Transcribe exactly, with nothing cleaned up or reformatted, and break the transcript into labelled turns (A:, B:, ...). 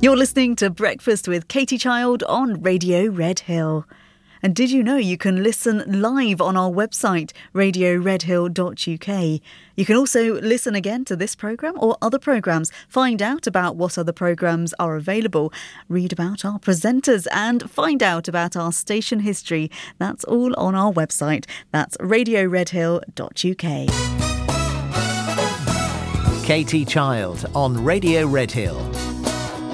A: You're listening to Breakfast with Katie Child on Radio Red Hill. And did you know you can listen live on our website, radio red hill dot u k? You can also listen again to this programme or other programmes, find out about what other programmes are available, read about our presenters and find out about our station history. That's all on our website. That's radio red hill dot u k.
B: Katie Child on Radio Red Hill.